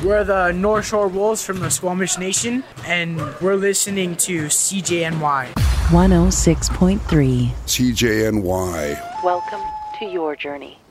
We're the North Shore Wolves from the Squamish Nation, and we're listening to CJNY 106.3. CJNY. Welcome to your journey.